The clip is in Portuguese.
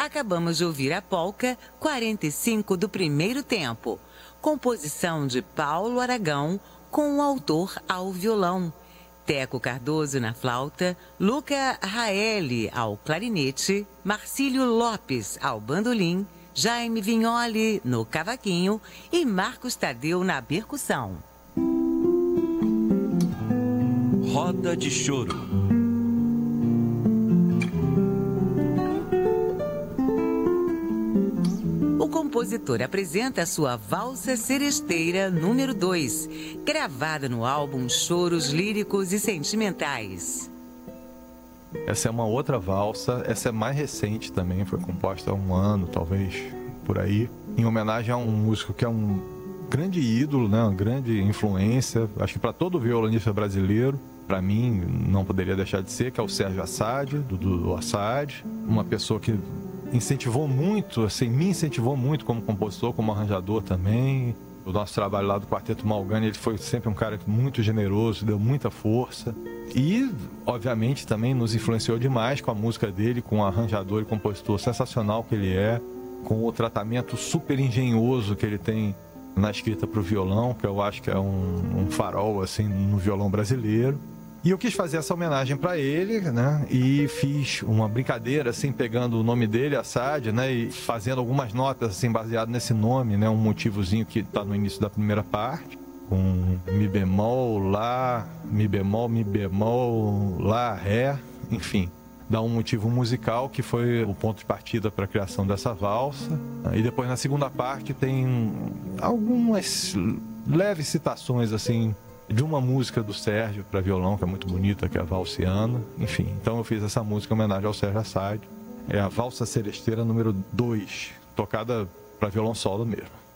acabamos de ouvir a polca 45 do primeiro tempo, composição de Paulo Aragão, com o autor ao violão. Teco Cardoso na flauta, Luca Raeli ao clarinete, Marcílio Lopes ao bandolim, Jaime Vignoli no cavaquinho e Marcos Tadeu na percussão. Roda de Choro. O compositor apresenta sua Valsa Seresteira número 2, gravada no álbum Choros Líricos e Sentimentais. Essa é uma outra valsa, essa é mais recente também, foi composta há um ano, talvez, por aí, em homenagem a um músico que é um grande ídolo, né, uma grande influência, acho que para todo violonista brasileiro, para mim, não poderia deixar de ser, que é o Sérgio Assad, do Assad, uma pessoa que incentivou muito, assim, me incentivou muito como compositor, como arranjador também. O nosso trabalho lá do Quarteto Malgani, ele foi sempre um cara muito generoso, deu muita força. E, obviamente, também nos influenciou demais com a música dele, com o arranjador e compositor sensacional que ele é, com o tratamento super engenhoso que ele tem na escrita para o violão, que eu acho que é um farol, assim, no violão brasileiro. E eu quis fazer essa homenagem para ele, né? E fiz uma brincadeira, assim, pegando o nome dele, Assad, né? E fazendo algumas notas, assim, baseado nesse nome, né? Um motivozinho que está no início da primeira parte, com Mi bemol, Lá, Mi bemol, Lá, Ré, enfim. Dá um motivo musical que foi o ponto de partida para a criação dessa valsa. E depois, na segunda parte, tem algumas leves citações, assim, de uma música do Sérgio para violão, que é muito bonita, que é a Valsiana. Enfim, então eu fiz essa música em homenagem ao Sérgio Assad. É a Valsa Seresteira número 2, tocada para violão solo mesmo.